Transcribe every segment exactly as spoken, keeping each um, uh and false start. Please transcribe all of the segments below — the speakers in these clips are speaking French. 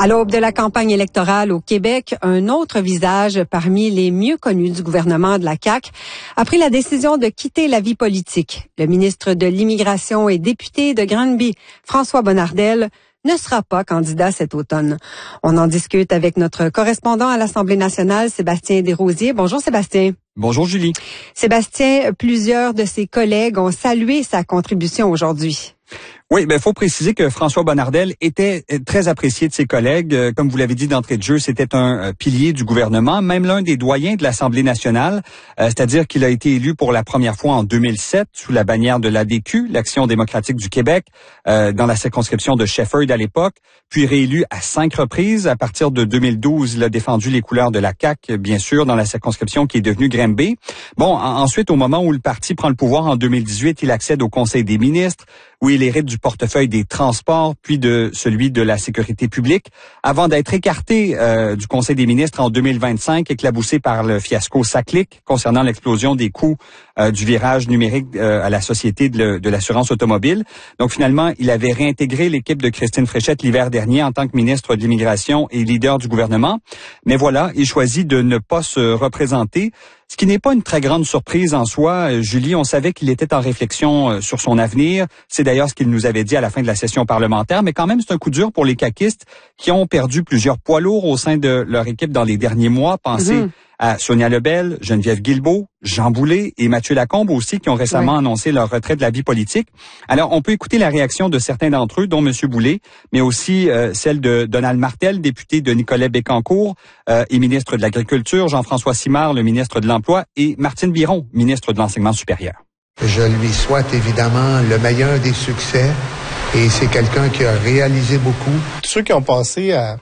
À l'aube de la campagne électorale au Québec, un autre visage parmi les mieux connus du gouvernement de la C A Q a pris la décision de quitter la vie politique. Le ministre de l'Immigration et député de Granby, François Bonnardel, ne sera pas candidat cet automne. On en discute avec notre correspondant à l'Assemblée nationale, Sébastien Desrosiers. Bonjour Sébastien. Bonjour Julie. Sébastien, plusieurs de ses collègues ont salué sa contribution aujourd'hui. Oui, ben faut préciser que François Bonnardel était très apprécié de ses collègues. Comme vous l'avez dit d'entrée de jeu, c'était un pilier du gouvernement, même l'un des doyens de l'Assemblée nationale. Euh, c'est-à-dire qu'il a été élu pour la première fois en deux mille sept sous la bannière de l'A D Q, l'Action démocratique du Québec, euh, dans la circonscription de Shefford à l'époque, puis réélu à cinq reprises. À partir de deux mille douze, il a défendu les couleurs de la C A Q, bien sûr, dans la circonscription qui est devenue Granby. Bon, en, ensuite, au moment où le parti prend le pouvoir en deux mille dix-huit, il accède au Conseil des ministres, où il hérite du portefeuille des transports, puis de celui de la sécurité publique, avant d'être écarté euh, du Conseil des ministres en deux mille vingt-cinq, éclaboussé par le fiasco SACLIC concernant l'explosion des coûts euh, du virage numérique euh, à la Société de, le, de l'assurance automobile. Donc finalement, il avait réintégré l'équipe de Christine Fréchette l'hiver dernier en tant que ministre de l'Immigration et leader du gouvernement. Mais voilà, il choisit de ne pas se représenter. Ce qui n'est pas une très grande surprise en soi. Julie, on savait qu'il était en réflexion sur son avenir. C'est d'ailleurs ce qu'il nous avait dit à la fin de la session parlementaire. Mais quand même, c'est un coup dur pour les caquistes qui ont perdu plusieurs poids lourds au sein de leur équipe dans les derniers mois. Pensez mmh. à Sonia Lebel, Geneviève Guilbeault, Jean Boulet et Mathieu Lacombe aussi, qui ont récemment oui. annoncé leur retrait de la vie politique. Alors, on peut écouter la réaction de certains d'entre eux, dont M. Boulet, mais aussi euh, celle de Donald Martel, député de Nicolet Bécancour euh, et ministre de l'Agriculture, Jean-François Simard, le ministre de l'Emploi, et Martine Biron, ministre de l'Enseignement supérieur. Je lui souhaite évidemment le meilleur des succès et c'est quelqu'un qui a réalisé beaucoup. Tous ceux qui ont passé à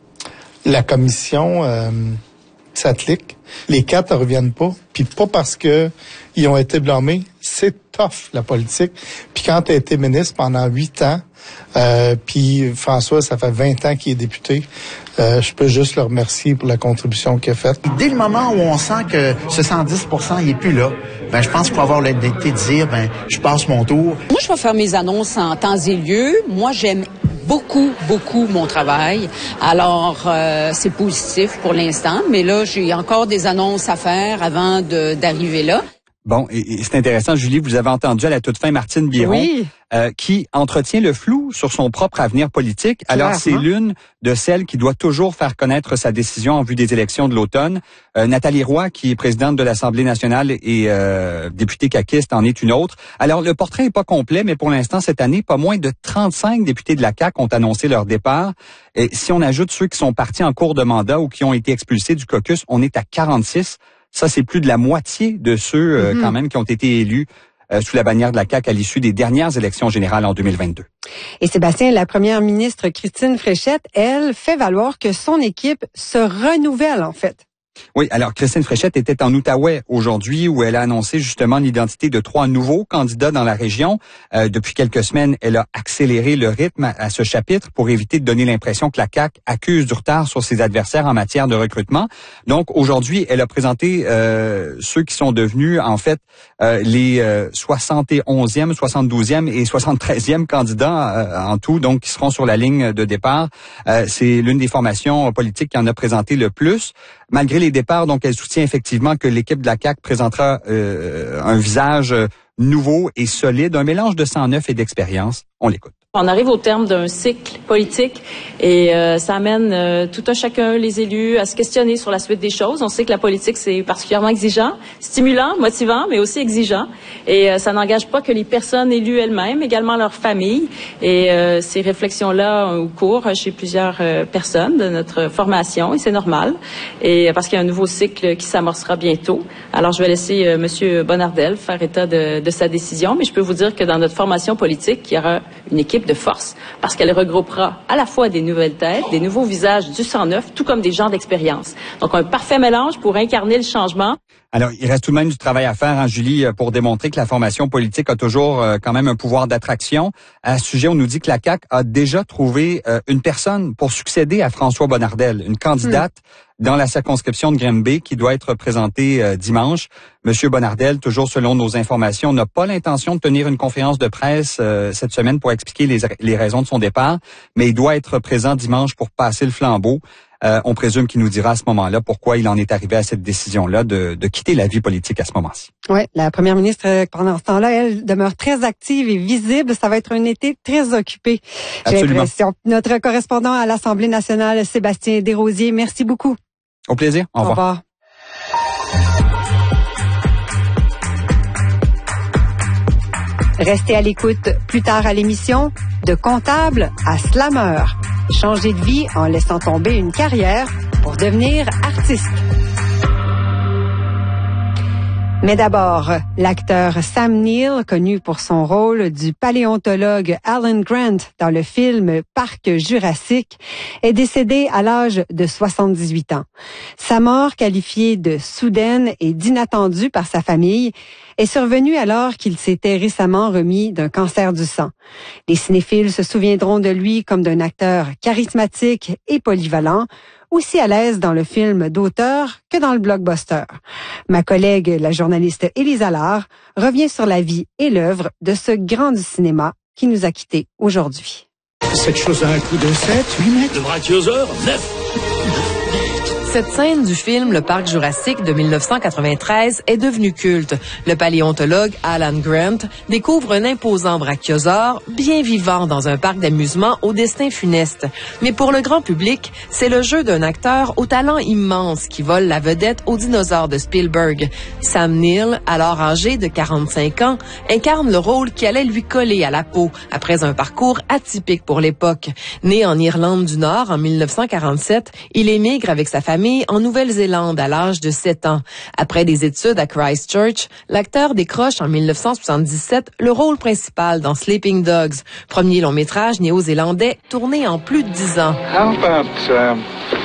la commission euh, SACLIC, les quatre ne reviennent pas, puis pas parce que ils ont été blâmés, c'est tough la politique. Puis quand tu as été ministre pendant huit ans, euh, puis François, ça fait vingt ans qu'il est député, euh, je peux juste le remercier pour la contribution qu'il a faite. Dès le moment où on sent que ce cent dix pour cent il est plus là, ben je pense qu'il faut avoir l'honnêteté de dire, ben je passe mon tour. Moi, je vais faire mes annonces en temps et lieu. Moi, j'aime beaucoup, beaucoup mon travail. Alors, euh, c'est positif pour l'instant, mais là, j'ai encore des annonces à faire avant de, d'arriver là. Bon, et, et c'est intéressant, Julie, vous avez entendu à la toute fin Martine Biron, oui. euh, qui entretient le flou sur son propre avenir politique. Alors, Clairement. C'est l'une de celles qui doit toujours faire connaître sa décision en vue des élections de l'automne. Euh, Nathalie Roy, qui est présidente de l'Assemblée nationale et euh, députée caquiste, en est une autre. Alors, le portrait n'est pas complet, mais pour l'instant, cette année, pas moins de trente-cinq députés de la C A Q ont annoncé leur départ. Et si on ajoute ceux qui sont partis en cours de mandat ou qui ont été expulsés du caucus, on est à quarante-six. Ça, c'est plus de la moitié de ceux, euh, mm-hmm. quand même, qui ont été élus euh, sous la bannière de la C A Q à l'issue des dernières élections générales en deux mille vingt-deux. Et Sébastien, la première ministre Christine Fréchette, elle, fait valoir que son équipe se renouvelle, en fait. Oui, alors Christine Fréchette était en Outaouais aujourd'hui où elle a annoncé justement l'identité de trois nouveaux candidats dans la région. Euh, depuis quelques semaines, elle a accéléré le rythme à, à ce chapitre pour éviter de donner l'impression que la C A Q accuse du retard sur ses adversaires en matière de recrutement. Donc aujourd'hui, elle a présenté euh, ceux qui sont devenus en fait euh, les euh, soixante et onzième, soixante-douzième et soixante-treizième candidats euh, en tout, donc qui seront sur la ligne de départ. Euh, c'est l'une des formations politiques qui en a présenté le plus. Malgré les départs, donc elle soutient effectivement que l'équipe de la C A Q présentera euh, un visage nouveau et solide, un mélange de sang neuf et d'expérience. On l'écoute. On arrive au terme d'un cycle politique et euh, ça amène euh, tout un chacun, les élus, à se questionner sur la suite des choses. On sait que la politique, c'est particulièrement exigeant, stimulant, motivant, mais aussi exigeant. Et euh, ça n'engage pas que les personnes élues elles-mêmes, également leurs familles. Et euh, ces réflexions-là ont cours chez plusieurs euh, personnes de notre formation, et c'est normal. Et parce qu'il y a un nouveau cycle qui s'amorcera bientôt. Alors, je vais laisser euh, M. Bonnardel faire état de, de sa décision, mais je peux vous dire que dans notre formation politique, il y aura une équipe de force, parce qu'elle regroupera à la fois des nouvelles têtes, des nouveaux visages du sang neuf, tout comme des gens d'expérience. Donc, un parfait mélange pour incarner le changement. Alors, il reste tout de même du travail à faire, hein, Julie, pour démontrer que la formation politique a toujours euh, quand même un pouvoir d'attraction. À ce sujet, on nous dit que la C A Q a déjà trouvé euh, une personne pour succéder à François Bonnardel, une candidate mmh. dans la circonscription de Granby qui doit être présentée euh, dimanche. Monsieur Bonnardel, toujours selon nos informations, n'a pas l'intention de tenir une conférence de presse euh, cette semaine pour expliquer les, les raisons de son départ, mais il doit être présent dimanche pour passer le flambeau. Euh, on présume qu'il nous dira à ce moment-là pourquoi il en est arrivé à cette décision-là de, de quitter la vie politique à ce moment-ci. Oui, la première ministre, pendant ce temps-là, elle demeure très active et visible. Ça va être un été très occupé. J'ai l'impression. Notre correspondant à l'Assemblée nationale, Sébastien Desrosiers, merci beaucoup. Au plaisir. Au revoir. Au revoir. Restez à l'écoute plus tard à l'émission, de comptable à slammer. Changer de vie en laissant tomber une carrière pour devenir artiste. Mais d'abord, l'acteur Sam Neill, connu pour son rôle du paléontologue Alan Grant dans le film Parc Jurassique, est décédé à l'âge de soixante-dix-huit ans. Sa mort, qualifiée de soudaine et d'inattendue par sa famille, est survenue alors qu'il s'était récemment remis d'un cancer du sang. Les cinéphiles se souviendront de lui comme d'un acteur charismatique et polyvalent, aussi à l'aise dans le film d'auteur que dans le blockbuster. Ma collègue, la journaliste Élise Allard, revient sur la vie et l'œuvre de ce grand du cinéma qui nous a quittés aujourd'hui. Cette chose a un coup de sept, huit mètres. De brachiosaure, neuf. Cette scène du film Le Parc Jurassique de dix-neuf cent quatre-vingt-treize est devenue culte. Le paléontologue Alan Grant découvre un imposant brachiosaure bien vivant dans un parc d'amusement au destin funeste. Mais pour le grand public, c'est le jeu d'un acteur au talent immense qui vole la vedette aux dinosaures de Spielberg. Sam Neill, alors âgé de quarante-cinq ans, incarne le rôle qui allait lui coller à la peau après un parcours atypique pour l'époque. Né en Irlande du Nord en dix-neuf cent quarante-sept, il émigre avec sa famille en Nouvelle-Zélande à l'âge de sept ans. Après des études à Christchurch, l'acteur décroche en dix-neuf cent soixante-dix-sept le rôle principal dans Sleeping Dogs, premier long-métrage néo-zélandais tourné en plus de dix ans. How about, um,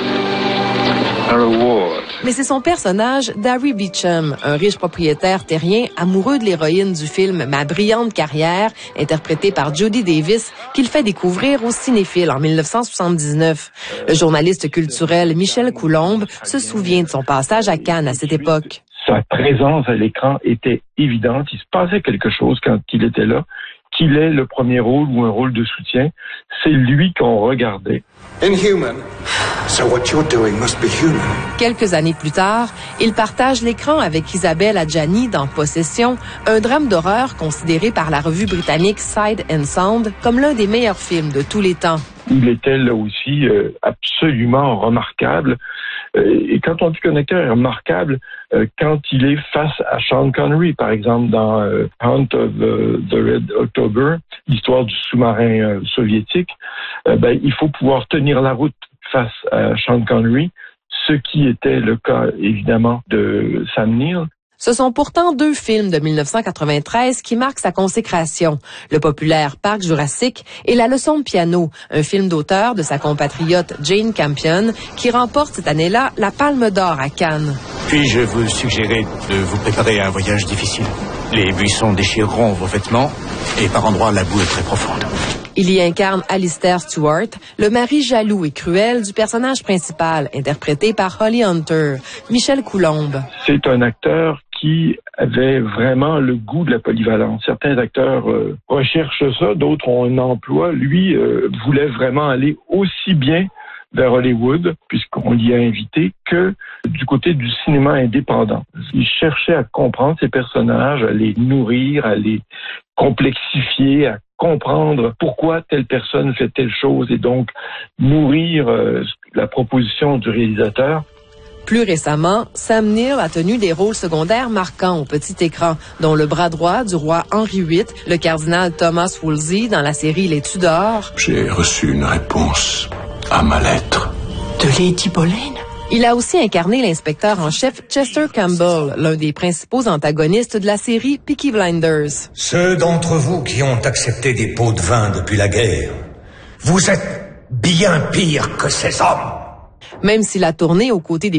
a reward? Mais c'est son personnage, Darry Beecham, un riche propriétaire terrien amoureux de l'héroïne du film Ma brillante carrière, interprétée par Judi Davis, qu'il fait découvrir aux cinéphiles en dix-neuf cent soixante-dix-neuf. Le journaliste culturel Michel Coulombe se souvient de son passage à Cannes à cette époque. Sa présence à l'écran était évidente. Il se passait quelque chose quand il était là. Qu'il ait le premier rôle ou un rôle de soutien, c'est lui qu'on regardait. Inhuman. So what you're doing must be human. Quelques années plus tard, il partage l'écran avec Isabelle Adjani dans Possession, un drame d'horreur considéré par la revue britannique Sight and Sound comme l'un des meilleurs films de tous les temps. Il était là aussi euh, absolument remarquable. Euh, et quand on dit qu'un acteur est remarquable, euh, quand il est face à Sean Connery, par exemple, dans euh, Hunt of uh, the Red October, l'histoire du sous-marin euh, soviétique, euh, ben, il faut pouvoir tenir la route face à Sean Connery, ce qui était le cas, évidemment, de Sam Neill. Ce sont pourtant deux films de dix-neuf cent quatre-vingt-treize qui marquent sa consécration, le populaire Parc Jurassique et La leçon de piano, un film d'auteur de sa compatriote Jane Campion, qui remporte cette année-là la Palme d'Or à Cannes. Puis-je vous suggérer de vous préparer à un voyage difficile? Les buissons déchireront vos vêtements et par endroits la boue est très profonde. Il y incarne Alistair Stewart, le mari jaloux et cruel du personnage principal, interprété par Holly Hunter. Michel Coulombe. C'est un acteur qui avait vraiment le goût de la polyvalence. Certains acteurs euh, recherchent ça, d'autres ont un emploi. Lui euh, voulait vraiment aller aussi bien vers Hollywood, puisqu'on l'y a invité, que du côté du cinéma indépendant. Il cherchait à comprendre ses personnages, à les nourrir, à les complexifier, à comprendre pourquoi telle personne fait telle chose et donc nourrir euh, la proposition du réalisateur. Plus récemment, Sam Neill a tenu des rôles secondaires marquants au petit écran, dont le bras droit du roi Henri huit, le cardinal Thomas Wolsey dans la série Les Tudors. J'ai reçu une réponse à ma lettre. De Lady Boleyn? Il a aussi incarné l'inspecteur en chef Chester Campbell, l'un des principaux antagonistes de la série Peaky Blinders. Ceux d'entre vous qui ont accepté des pots de vin depuis la guerre, vous êtes bien pire que ces hommes. Même s'il a tourné aux côtés des